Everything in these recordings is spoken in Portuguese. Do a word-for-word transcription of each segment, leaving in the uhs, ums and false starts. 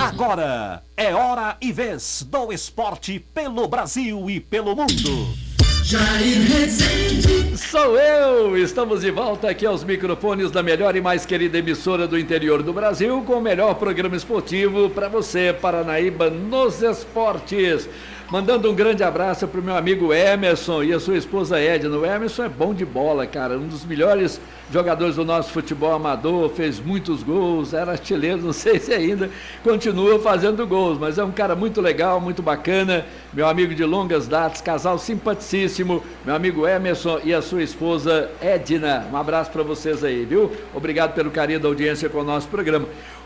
Agora é hora e vez do esporte pelo Brasil e pelo mundo. Jair Rezende. Sou eu! Estamos de volta aqui aos microfones da melhor e mais querida emissora do interior do Brasil, com o melhor programa esportivo para você, Paranaíba, nos esportes. Mandando um grande abraço pro meu amigo Emerson e a sua esposa Edna. O Emerson é bom de bola, cara, um dos melhores jogadores do nosso futebol amador, fez muitos gols, era artilheiro, não sei se ainda continua fazendo gols, mas é um cara muito legal, muito bacana, meu amigo de longas datas, casal simpaticíssimo, meu amigo Emerson e a sua esposa Edna. Um abraço para vocês aí, viu? Obrigado pelo carinho da audiência com o nosso programa.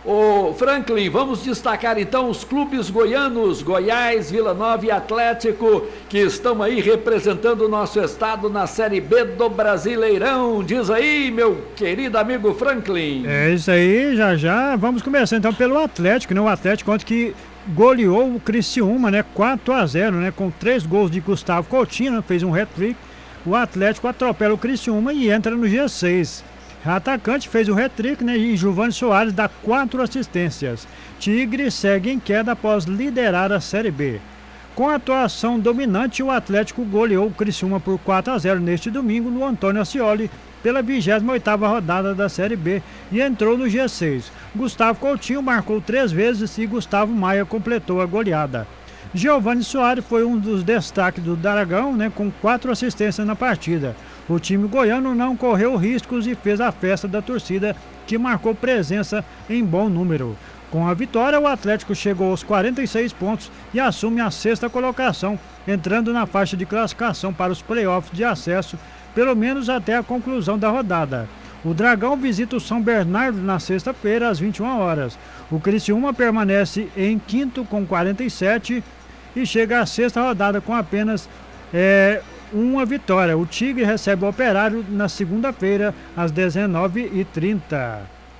Ô Franklin, vamos destacar então os clubes goianos, Goiás, Vila Nova e Atlético, que estão aí representando o nosso estado na Série B do Brasileirão. Diz aí, meu querido amigo Franklin. É isso aí, já já. Vamos começar então pelo Atlético, né? O Atlético ontem que goleou o Criciúma, né? quatro a zero, né? Com três gols de Gustavo Coutinho, né? Fez um hat-trick. O Atlético atropela o Criciúma e entra no G seis. O atacante fez o hat-trick, né? E Giovani Soares dá quatro assistências. Tigre segue em queda após liderar a Série B. Com a atuação dominante, o Atlético goleou o Criciúma por quatro a zero neste domingo no Antônio Ascioli pela vigésima oitava rodada da Série B e entrou no G seis. Gustavo Coutinho marcou três vezes e Gustavo Maia completou a goleada. Giovani Soares foi um dos destaques do Dragão, né, com quatro assistências na partida. O time goiano não correu riscos e fez a festa da torcida, que marcou presença em bom número. Com a vitória, o Atlético chegou aos quarenta e seis pontos e assume a sexta colocação, entrando na faixa de classificação para os playoffs de acesso, pelo menos até a conclusão da rodada. O Dragão visita o São Bernardo na sexta-feira, às vinte e uma horas. O Criciúma permanece em quinto com quarenta e sete e chega à sexta rodada com apenas é, uma vitória. O Tigre recebe o Operário na segunda-feira, às dezenove e trinta.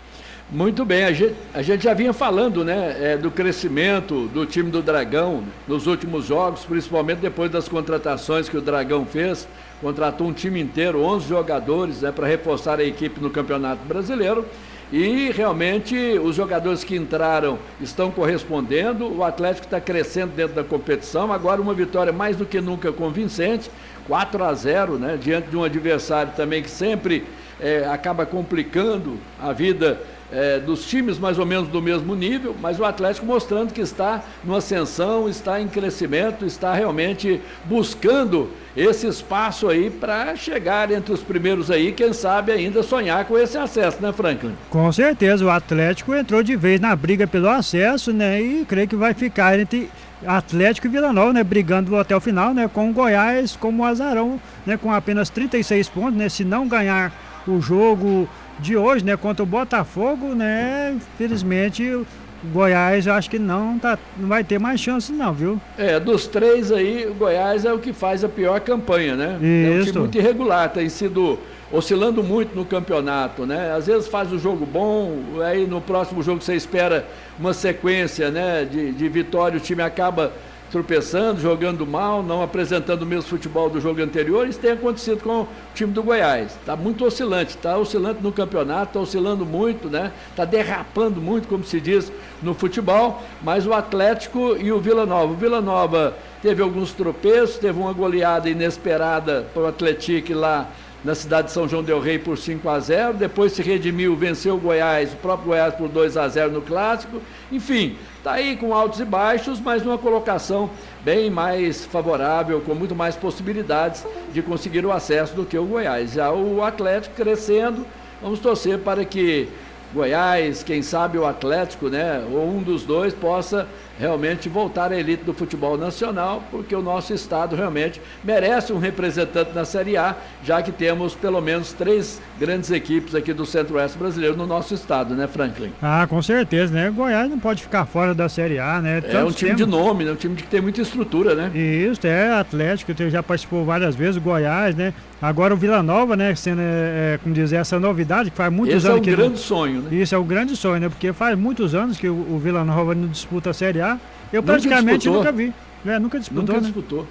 Muito bem, a gente, a gente já vinha falando, né, é, do crescimento do time do Dragão nos últimos jogos, principalmente depois das contratações que o Dragão fez. Contratou um time inteiro, onze jogadores, né, para reforçar a equipe no Campeonato Brasileiro. E realmente os jogadores que entraram estão correspondendo. O Atlético está crescendo dentro da competição. Agora uma vitória mais do que nunca convincente, quatro a zero, né, diante de um adversário também que sempre é, acaba complicando a vida É, dos times mais ou menos do mesmo nível, mas o Atlético mostrando que está numa ascensão, está em crescimento, está realmente buscando esse espaço aí para chegar entre os primeiros aí, quem sabe ainda sonhar com esse acesso, né, Franklin? Com certeza, o Atlético entrou de vez na briga pelo acesso, né, e creio que vai ficar entre Atlético e Vila Nova, né, brigando até o final, né, com o Goiás como azarão, né, com apenas trinta e seis pontos, né, se não ganhar o jogo de hoje, né, contra o Botafogo, né, infelizmente o Goiás eu acho que não, tá, não vai ter mais chance não, viu? É, dos três aí, o Goiás é o que faz a pior campanha, né? Isso. É um time muito irregular, tem sido oscilando muito no campeonato, né? Às vezes faz um jogo bom, aí no próximo jogo você espera uma sequência, né, de, de vitória, o time acaba tropeçando, jogando mal, não apresentando o mesmo futebol do jogo anterior. Isso tem acontecido com o time do Goiás. Está muito oscilante, está oscilante no campeonato, está oscilando muito, né? Está derrapando muito, como se diz, no futebol, mas o Atlético e o Vila Nova. O Vila Nova teve alguns tropeços, teve uma goleada inesperada para o Atlético lá na cidade de São João del Rei por cinco a zero, depois se redimiu, venceu o Goiás, o próprio Goiás por dois a zero no Clássico. Enfim, está aí com altos e baixos, mas numa colocação bem mais favorável, com muito mais possibilidades de conseguir o acesso do que o Goiás. Já o Atlético crescendo, vamos torcer para que Goiás, quem sabe o Atlético, né, ou um dos dois, possa realmente voltar à elite do futebol nacional, porque o nosso estado realmente merece um representante na Série A, já que temos pelo menos três grandes equipes aqui do Centro-Oeste brasileiro no nosso estado, né, Franklin? Ah, com certeza, né? Goiás não pode ficar fora da Série A, né? É um time de nome, né? Um time que tem muita estrutura, né? Isso, é Atlético, que já participou várias vezes, o Goiás, né? Agora o Vila Nova, né? Sendo, é, como dizer, essa novidade que faz muitos Esse anos é um que grande não... sonho, né? Isso é um grande sonho, né? Porque faz muitos anos que o, o Vila Nova não disputa a Série A. Eu praticamente nunca vi. É, nunca disputou. Nunca né? disputou.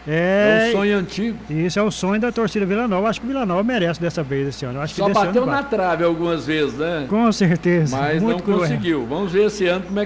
É, é um sonho antigo. Isso é o sonho da torcida Vila Nova. Acho que o Vila Nova merece dessa vez esse ano. Acho Só que bateu ano na trave algumas vezes, né? Com certeza. Mas muito não cruel. conseguiu. Vamos ver esse ano como é